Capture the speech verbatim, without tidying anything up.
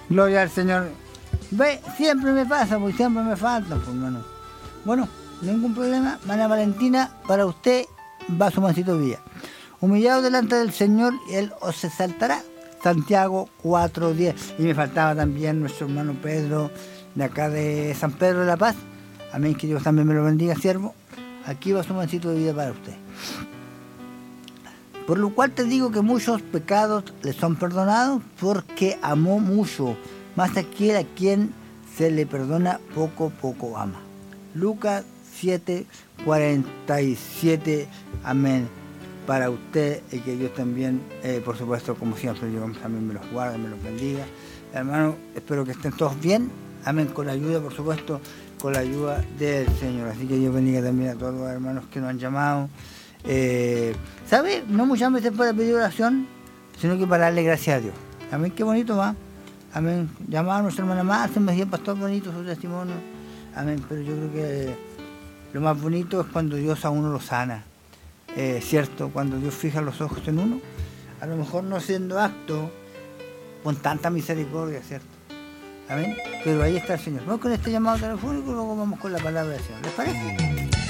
Gloria al Señor. Ve, siempre me pasa, pues siempre me faltan, pues, hermano. Bueno, ningún problema. María Valentina, para usted va su mancito Villa. Humillado delante del Señor, Él os exaltará. Santiago cuatro diez. Y me faltaba también nuestro hermano Pedro, de acá de San Pedro de la Paz. Amén, que Dios también me lo bendiga, siervo. Aquí va su mancito de vida para usted. Por lo cual te digo que muchos pecados le son perdonados, porque amó mucho. Más aquel a quien se le perdona, poco, poco ama. Lucas siete, cuarenta y siete. Amén. Para usted, y que Dios también, eh, por supuesto, como siempre, yo también me los guarde, me los bendiga. Hermano, espero que estén todos bien. Amén. Con la ayuda, por supuesto, con la ayuda del Señor. Así que Dios bendiga también a todos los hermanos que nos han llamado. Eh, ¿Sabe? No muchas veces para pedir oración, sino que para darle gracias a Dios. Amén. Qué bonito va. Amén. Llamaba a nuestra hermana más, me decía, pastor, bonito su testimonio. Amén. Pero yo creo que lo más bonito es cuando Dios a uno lo sana. Eh, cierto, cuando Dios fija los ojos en uno, a lo mejor no siendo acto con tanta misericordia, ¿cierto? Amén. Pero ahí está el Señor. Vamos con este llamado telefónico y luego vamos con la palabra del Señor. ¿Les parece?